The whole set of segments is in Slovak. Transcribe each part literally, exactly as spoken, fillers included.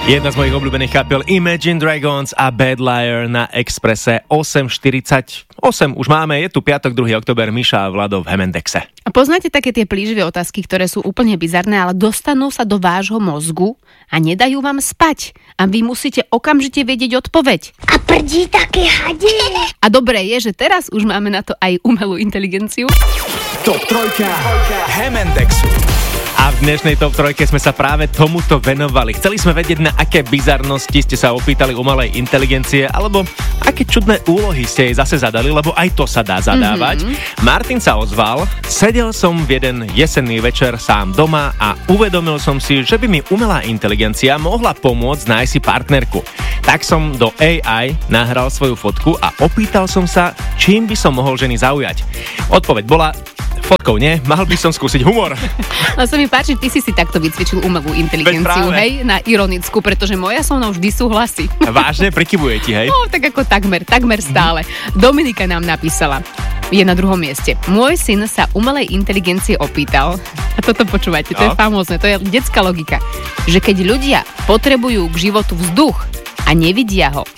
Jedna z mojich obľúbených kapiel Imagine Dragons a Bad Liar na Expresse osem štyridsaťosem. Už máme, je tu piatok, druhý október, Miša a Vlado v Hemendexe. A poznáte také tie plíživé otázky, ktoré sú úplne bizarné, ale dostanú sa do vášho mozgu a nedajú vám spať. A vy musíte okamžite vedieť odpoveď. A prdí také hadi. A dobré je, že teraz už máme na to aj umelú inteligenciu. Top trojka Hemendexu. A v dnešnej top trojke sme sa práve tomuto venovali. Chceli sme vedieť, na aké bizarnosti ste sa opýtali umelej inteligencie, alebo aké čudné úlohy ste jej zase zadali, lebo aj to sa dá zadávať. Mm-hmm. Martin sa ozval, sedel som v jeden jesenný večer sám doma a uvedomil som si, že by mi umelá inteligencia mohla pomôcť nájsť si partnerku. Tak som do á í nahral svoju fotku a opýtal som sa, čím by som mohol ženy zaujať. Odpoveď bola: fotkou nie, mal by som skúsiť humor. No sa mi páči, ty si si takto vycvičil umelú inteligenciu, hej, na ironickú, pretože moja so mnou vždy súhlasí. Vážne, prikyvuje ti, hej? No, tak ako takmer, takmer stále. Mm-hmm. Dominika nám napísala, je na druhom mieste. Môj syn sa umelej inteligencie opýtal, a toto počúvajte, to no. je famózne, to je detská logika, že keď ľudia potrebujú k životu vzduch a nevidia ho,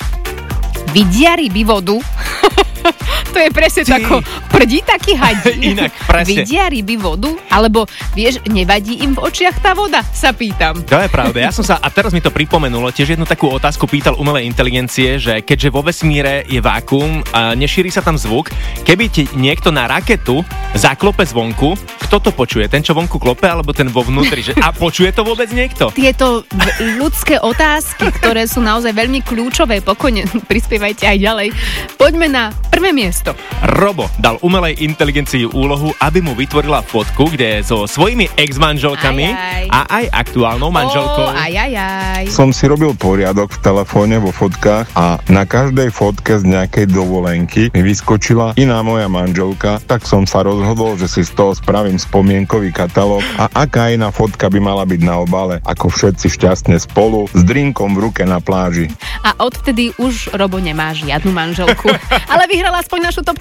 vidia ryby vodu. To je presne Ty. tako, prdí taký hadí. Inak, presne. Vidia ryby vodu? Alebo, vieš, nevadí im v očiach tá voda? Sa pýtam. To je pravda. Ja som sa, a teraz mi to pripomenulo, tiež jednu takú otázku pýtal umelej inteligencie, že keďže vo vesmíre je vákuum a nešíri sa tam zvuk, keby ti niekto na raketu zaklope zvonku, kto to počuje? Ten, čo vonku klope, alebo ten vo vnútri? Že, a počuje to vôbec niekto? Tieto ľudské otázky, ktoré sú naozaj veľmi kľúčové, pokojne prispievajte aj ďalej. Poďme na prvé miesto. Robo dal umelej inteligencii úlohu, aby mu vytvorila fotku, kde so svojimi ex-manželkami aj, aj. a aj aktuálnou manželkou. Oh, aj, aj, aj. Som si robil poriadok v telefóne vo fotkách a na každej fotke z nejakej dovolenky mi vyskočila iná moja manželka, tak som sa rozhodol, že si z toho spravím spomienkový katalóg a aká iná fotka by mala byť na obale, ako všetci šťastne spolu s drinkom v ruke na pláži. A odvtedy už Robo nemá žiadnu manželku, ale vyhrala aspoň našu top